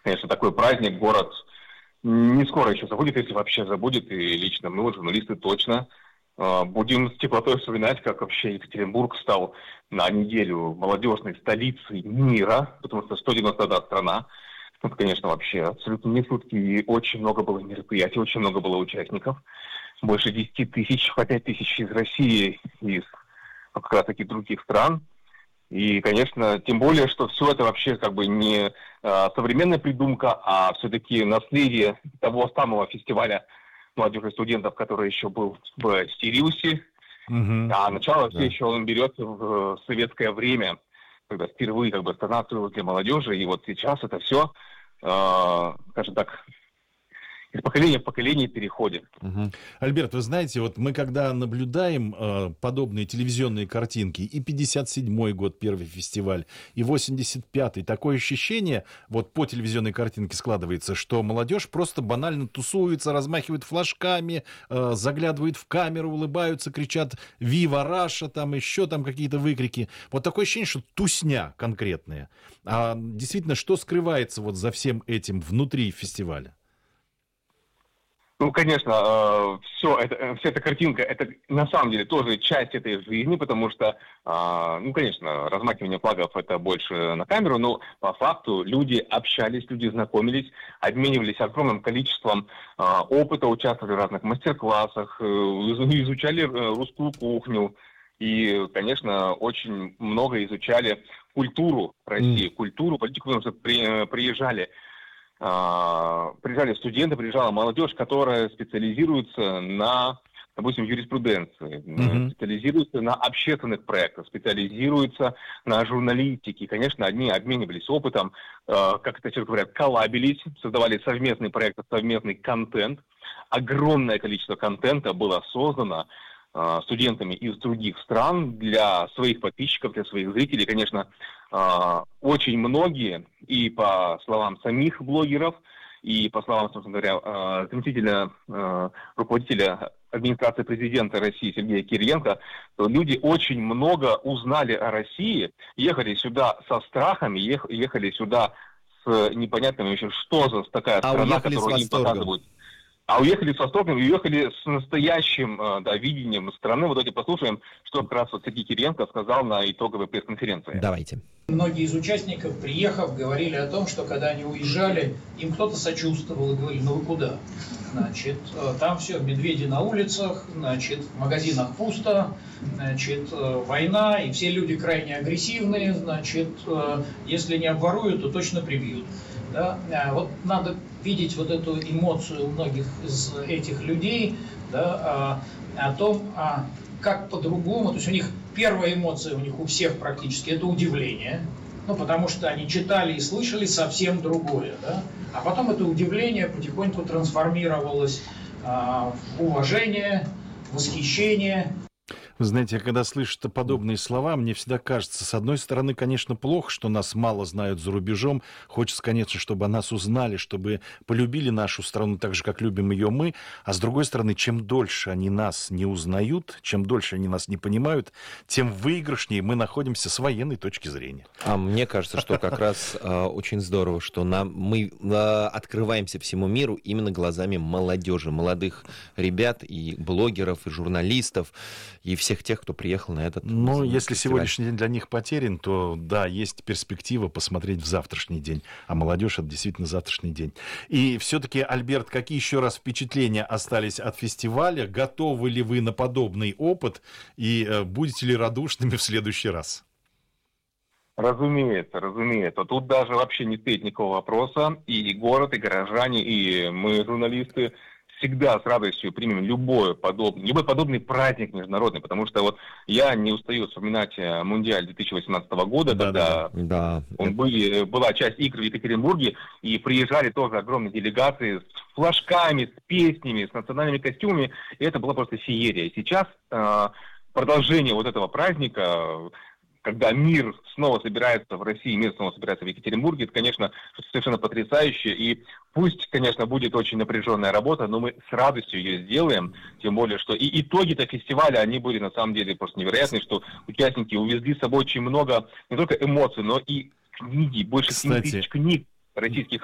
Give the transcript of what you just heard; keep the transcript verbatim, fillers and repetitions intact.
конечно, такой праздник город не скоро еще забудет, если вообще забудет, и лично мы, вот, журналисты, точно будем с теплотой вспоминать, как вообще Екатеринбург стал на неделю молодежной столицей мира, потому что сто девяносто одна страна. Это, конечно, вообще абсолютно не шутки, и очень много было мероприятий, очень много было участников. Больше десяти тысяч, по пять тысяч из России, из как раз таки других стран. И, конечно, тем более, что все это вообще как бы не а, современная придумка, а все-таки наследие того самого фестиваля молодежи и студентов, который еще был в Сириусе. Mm-hmm. А начало все yeah. еще он берется в советское время, когда впервые как бы страна открылась для молодежи, и вот сейчас это все, э, скажем так, из поколения в поколение переходит. Угу. Альберт, вы знаете, вот мы когда наблюдаем э, подобные телевизионные картинки, и пятьдесят седьмой год, первый фестиваль, и восемьдесят пятый, такое ощущение, вот по телевизионной картинке складывается, что молодежь просто банально тусуется, размахивает флажками, э, заглядывает в камеру, улыбаются, кричат «Вива Раша», там еще там какие-то выкрики. Вот такое ощущение, что тусня конкретная. А действительно, что скрывается вот за всем этим внутри фестиваля? Ну, конечно, э, все это, вся эта картинка, это на самом деле тоже часть этой жизни, потому что, э, ну, конечно, размахивание флагов это больше на камеру, но по факту люди общались, люди знакомились, обменивались огромным количеством э, опыта, участвовали в разных мастер-классах, э, изучали русскую кухню и, конечно, очень много изучали культуру России, mm. культуру, политику, потому что при, приезжали приезжали студенты, приезжала молодежь, которая специализируется на, допустим, юриспруденции, mm-hmm. специализируется на общественных проектах, специализируется на журналистике. Конечно, одни обменивались опытом, как это сейчас говорят, коллабились, создавали совместный проект, совместный контент. Огромное количество контента было создано студентами из других стран для своих подписчиков, для своих зрителей. Конечно, очень многие, и по словам самих блогеров, и по словам, собственно говоря, заместителя руководителя администрации президента России Сергея Кириенко, то люди очень много узнали о России, ехали сюда со страхами, ехали сюда с непонятным еще, что за такая а страна, которую им показывают. А уехали с восторгом, уехали с настоящим да, видением страны. Вот давайте послушаем, что как раз вот Сергей Кириенко сказал на итоговой пресс-конференции. Давайте. Многие из участников, приехав, говорили о том, что когда они уезжали, им кто-то сочувствовал и говорили, ну вы куда? Значит, там все, медведи на улицах, значит, в магазинах пусто, значит, война, и все люди крайне агрессивные, значит, если не обворуют, то точно прибьют. Да? Вот надо видеть вот эту эмоцию у многих из этих людей, да, о, о том, а, как по-другому, то есть у них первая эмоция у них у всех практически это удивление, ну потому что они читали и слышали совсем другое, да? А потом это удивление потихоньку трансформировалось а, в уважение, восхищение. Вы знаете, когда слышу подобные слова, мне всегда кажется, с одной стороны, конечно, плохо, что нас мало знают за рубежом. Хочется, конечно, чтобы о нас узнали, чтобы полюбили нашу страну так же, как любим ее мы. А с другой стороны, чем дольше они нас не узнают, чем дольше они нас не понимают, тем выигрышнее мы находимся с военной точки зрения. А мне кажется, что как раз очень здорово, что нам, мы открываемся всему миру именно глазами молодежи, молодых ребят и блогеров, и журналистов, и всех тех, кто приехал на этот фестиваль. Ну, если сегодняшний день для них потерян, то да, есть перспектива посмотреть в завтрашний день. А молодежь — это действительно завтрашний день. И все-таки, Альберт, какие еще раз впечатления остались от фестиваля? Готовы ли вы на подобный опыт? И э, будете ли радушными в следующий раз? Разумеется, разумеется. Тут даже вообще не стоит никакого вопроса. И город, и горожане, и мы, журналисты, всегда с радостью примем любой подобный, любой подобный праздник международный, потому что вот я не устаю вспоминать Мундиаль две тысячи восемнадцатого года, да, когда да, да. Он были, была часть игр в Екатеринбурге, и приезжали тоже огромные делегации с флажками, с песнями, с национальными костюмами, и это была просто феерия. Сейчас э, продолжение вот этого праздника, когда мир снова собирается в России, мир снова собирается в Екатеринбурге, это, конечно, совершенно потрясающе. И пусть, конечно, будет очень напряженная работа, но мы с радостью ее сделаем. Тем более, что и итоги-то фестиваля, они были на самом деле просто невероятные, что участники увезли с собой очень много не только эмоций, но и книги, больше семи тысяч книг российских